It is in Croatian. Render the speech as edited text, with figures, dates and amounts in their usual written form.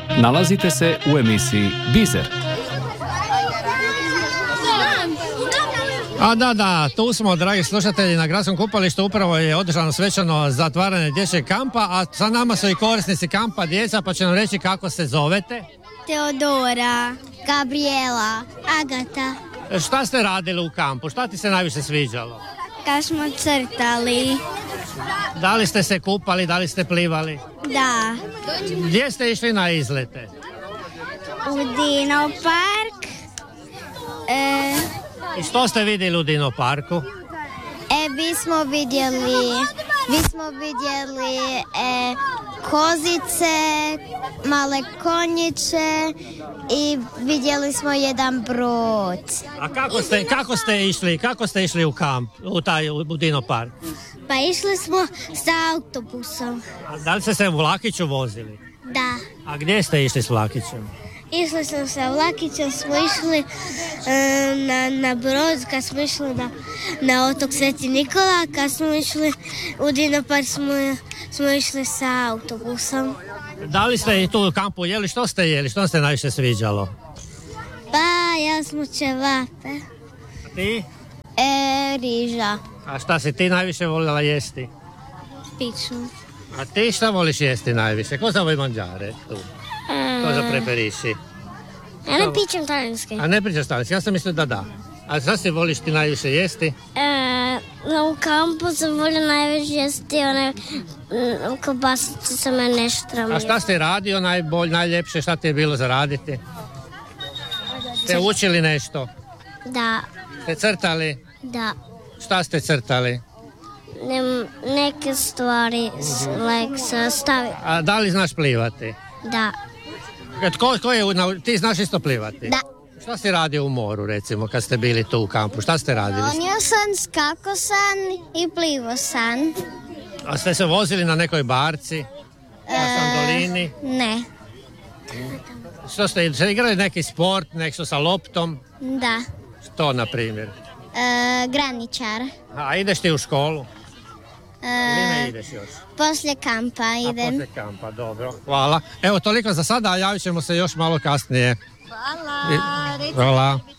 Nalazite se u emisiji Biser. Da, tu smo, dragi slušatelji, na gradskom kupalištu. Upravo je održano svečano zatvaranje dječjeg kampa, a sa nama su i korisnici kampa djeca, pa će nam reći kako se zovete. Teodora, Gabriela, Agata. Šta ste radili u kampu? Šta ti se najviše sviđalo? Kad smo crtali. Da li ste se kupali, da li ste plivali? Da. Gdje ste išli na izlete? U Dino park. I što ste vidjeli u Dino parku? Mi smo vidjeli kozice, male konjiće i vidjeli smo jedan brod. A kako ste išli u kamp, u Dino park? Pa išli smo sa autobusom. A da li ste se u vlakiću vozili? Da. A gdje ste išli s vlakićem? Išli smo sa vlakićem, smo išli na brod, kad smo išli na otok Sveti Nikola, kad smo išli u Dino park smo išli sa autobusom. Da li ste tu u kampu jeli? Što ste jeli? Što ste najviše sviđalo? Pa, ja smo ćevape. A ti? Riža. A šta si ti najviše voljela jesti? Piću. A ti šta voliš jesti najviše? Cosa vuoi mangiare tu? Cosa preferisci? Ja ne pričam talijanski. A ne pričaš talijanski? Ja sam mislio da. A šta si voliš ti najviše jesti? U kampu sam volio najviše jesti one kobasice sa meneštrama. A šta ste radio najljepše? Šta ti je bilo za raditi? Ste učili nešto? Da. Ste crtali? Da. Šta ste crtali? Neke stvari staviti. A da li znaš plivati? Da. Ti znaš isto plivati? Da. Šta si radio u moru, recimo, kad ste bili tu u kampu? Šta ste radili? Ronio sam, skako sam i plivo sam. A ste se vozili na nekoj barci? Na sandolini? Ne. Što ste igrali neki sport, nešto sa loptom? Da. Što, na primjer? Graničar. A ideš ti u školu? Ili ne ideš još? Poslije kampa idem. A poslije kampa, dobro. Hvala. Evo, toliko za sada, a javit ćemo se još malo kasnije. Hvala. Hvala.